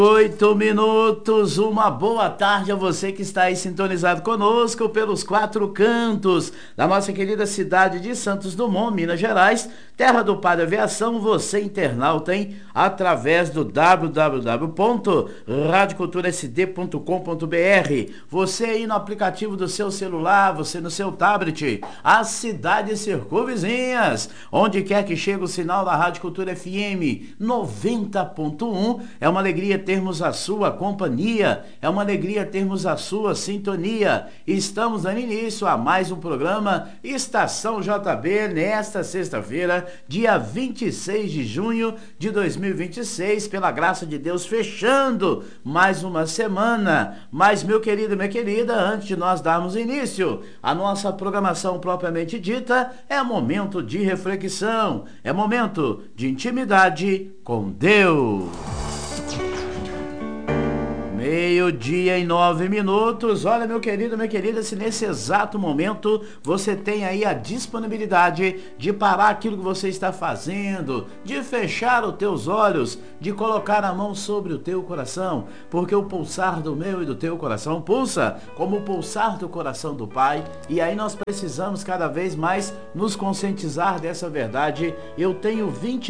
8 minutos, uma boa tarde a você que está aí sintonizado conosco pelos quatro cantos da nossa querida cidade de Santos Dumont, Minas Gerais, terra do Padre Aviação. Você internauta, hein? Através do www.radioculturasd.com.br, você aí no aplicativo do seu celular, você no seu tablet, as cidades circunvizinhas, onde quer que chegue o sinal da Rádio Cultura FM 90.1, é uma alegria termos a sua companhia, é uma alegria termos a sua sintonia. Estamos dando início a mais um programa Estação JB nesta sexta-feira, dia 26 de junho de 2026, pela graça de Deus, fechando mais uma semana. Mas, meu querido e minha querida, antes de nós darmos início à nossa programação propriamente dita, é momento de reflexão, é momento de intimidade com Deus. 12:09. Olha, meu querido, minha querida, se nesse exato momento você tem aí a disponibilidade de parar aquilo que você está fazendo, de fechar os teus olhos, de colocar a mão sobre o teu coração, porque o pulsar do meu e do teu coração pulsa como o pulsar do coração do Pai, e aí nós precisamos cada vez mais nos conscientizar dessa verdade. Eu tenho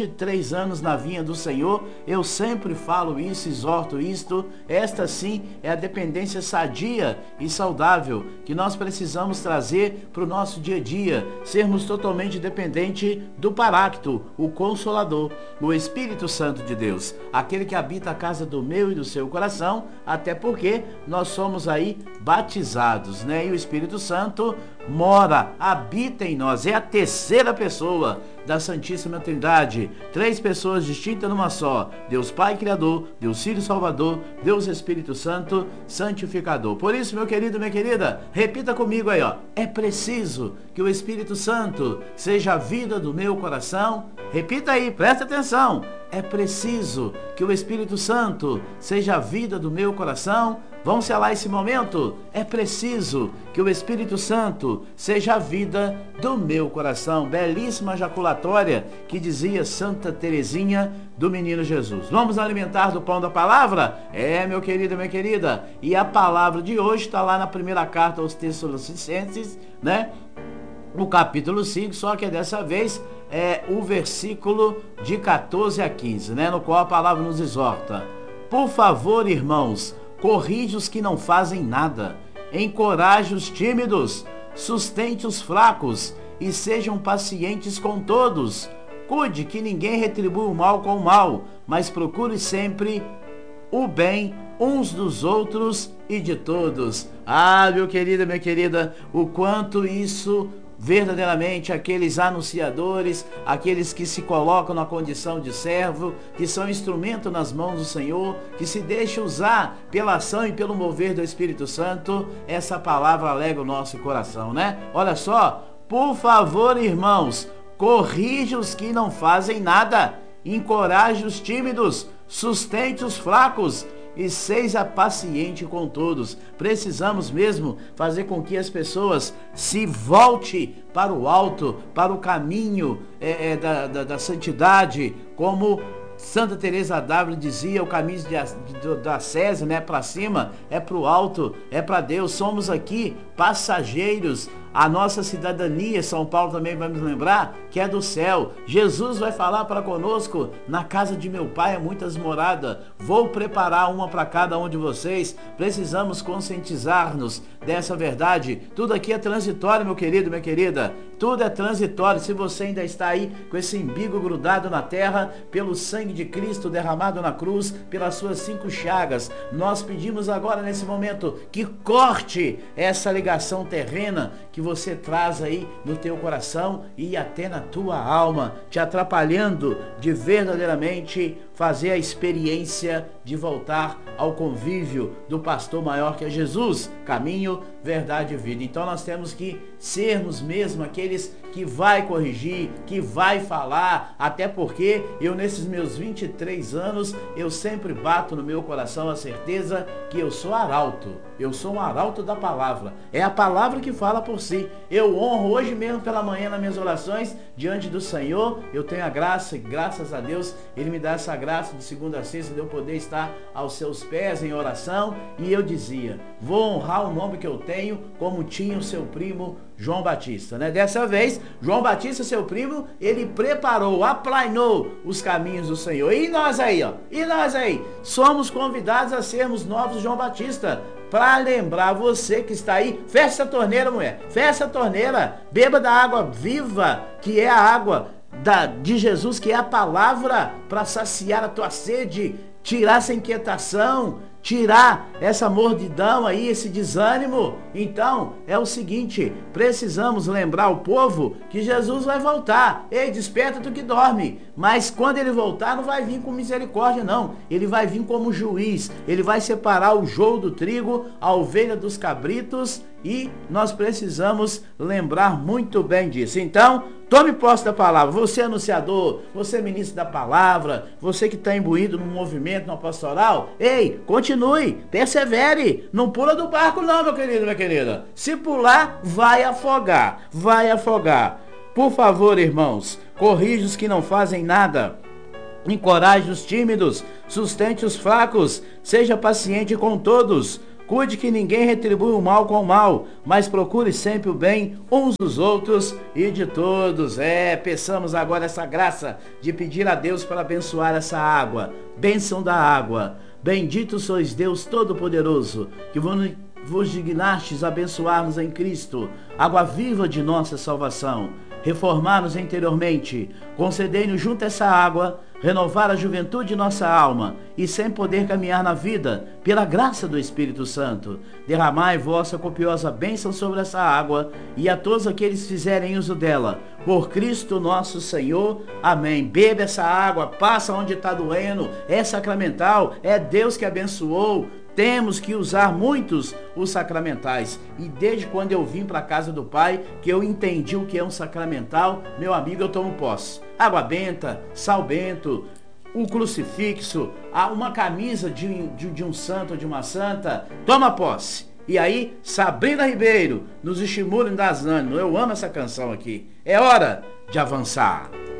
23 anos na vinha do Senhor, eu sempre falo isso, exorto isto. Esta sim é a dependência sadia e saudável que nós precisamos trazer para o nosso dia a dia, sermos totalmente dependentes do Paráclito, o Consolador, o Espírito Santo de Deus, aquele que habita a casa do meu e do seu coração, até porque nós somos aí batizados, né? E o Espírito Santo mora, habita em nós, é a terceira pessoa da Santíssima Trindade, três pessoas distintas numa só: Deus Pai Criador, Deus Filho Salvador, Deus Espírito Santo Santificador. Por isso, meu querido, minha querida, repita comigo aí, ó: é preciso que o Espírito Santo seja a vida do meu coração. Repita aí, presta atenção: é preciso que o Espírito Santo seja a vida do meu coração. Vamos selar esse momento? É preciso que o Espírito Santo seja a vida do meu coração. Belíssima jaculatória que dizia Santa Teresinha do Menino Jesus. Vamos alimentar do pão da palavra? É, meu querido, minha querida. E a palavra de hoje está lá na primeira carta aos Tessalonicenses, né? O capítulo 5, só que dessa vez é o versículo de 14 a 15, né? No qual a palavra nos exorta: por favor, irmãos, corrige os que não fazem nada, encoraje os tímidos, sustente os fracos e sejam pacientes com todos. Cuide que ninguém retribua o mal com o mal, mas procure sempre o bem uns dos outros e de todos. Ah, meu querido, minha querida, o quanto isso verdadeiramente aqueles anunciadores, aqueles que se colocam na condição de servo, que são instrumento nas mãos do Senhor, que se deixam usar pela ação e pelo mover do Espírito Santo, essa palavra alegra o nosso coração, né? Olha só: por favor, irmãos, corrija os que não fazem nada, encoraje os tímidos, sustente os fracos e seja paciente com todos. Precisamos mesmo fazer com que as pessoas se voltem para o alto, para o caminho da santidade, como Santa Teresa d'Ávila dizia: o caminho da César, né, para cima, é para o alto, é para Deus. Somos aqui passageiros. A nossa cidadania, São Paulo também vai nos lembrar, que é do céu. Jesus vai falar para conosco: na casa de meu Pai há muitas moradas, vou preparar uma para cada um de vocês. Precisamos conscientizar-nos dessa verdade. Tudo aqui é transitório, meu querido, minha querida. Tudo é transitório. Se você ainda está aí com esse umbigo grudado na terra, pelo sangue de Cristo derramado na cruz, pelas suas 5 chagas, nós pedimos agora, nesse momento, que corte essa ligação terrena que você traz aí no teu coração e até na tua alma, te atrapalhando de verdadeiramente fazer a experiência de voltar ao convívio do pastor maior, que é Jesus, caminho, verdade e vida. Então nós temos que sermos mesmo aqueles que vai corrigir, que vai falar, até porque eu, nesses meus 23 anos, eu sempre bato no meu coração a certeza que eu sou arauto. Eu sou um arauto da palavra. É a palavra que fala por si. Eu honro hoje mesmo pela manhã nas minhas orações diante do Senhor. Eu tenho a graça e graças a Deus Ele me dá essa graça graça de segunda a sexta de eu poder estar aos seus pés em oração, e eu dizia, vou honrar o nome que eu tenho, como tinha o seu primo João Batista, né? Dessa vez, João Batista, seu primo, ele preparou, aplainou os caminhos do Senhor. E nós aí, ó, e nós aí, somos convidados a sermos novos João Batista, para lembrar você que está aí, fecha essa torneira, mulher, fecha essa torneira, beba da água viva, que é a água de Jesus, que é a palavra, para saciar a tua sede, tirar essa inquietação, tirar essa mordidão aí, esse desânimo. Então, é o seguinte, precisamos lembrar o povo que Jesus vai voltar. Ei, desperta tu que dorme. Mas quando ele voltar, não vai vir com misericórdia, não. Ele vai vir como juiz. Ele vai separar o joio do trigo, a ovelha dos cabritos, e nós precisamos lembrar muito bem disso. Então, tome posse da palavra. Você anunciador, você ministro da palavra, você que está imbuído no movimento, no pastoral, ei, continue, persevere. Não pula do barco não, meu querido, minha querida. Se pular, vai afogar, vai afogar. Por favor, irmãos, corrija os que não fazem nada. Encoraje os tímidos, sustente os fracos, seja paciente com todos. Cuide que ninguém retribui o mal com o mal, mas procure sempre o bem uns dos outros e de todos. Peçamos agora essa graça de pedir a Deus para abençoar essa água. Bênção da água. Bendito sois Deus Todo-Poderoso, que vos dignastes abençoar-nos em Cristo, água viva de nossa salvação. Reformar-nos interiormente, concedei-nos junto a essa água, renovar a juventude de nossa alma e sem poder caminhar na vida, pela graça do Espírito Santo. Derramai vossa copiosa bênção sobre essa água e a todos aqueles que fizerem uso dela. Por Cristo nosso Senhor. Amém. Beba essa água, passa onde está doendo, é sacramental, é Deus que abençoou. Temos que usar muitos os sacramentais. E desde quando eu vim para a casa do Pai, que eu entendi o que é um sacramental, meu amigo, eu tomo posse. Água benta, sal bento, um crucifixo, uma camisa de um santo ou de uma santa, toma posse. E aí, Sabrina Ribeiro, nos estimula e nos dá ânimo. Eu amo essa canção aqui. É hora de avançar.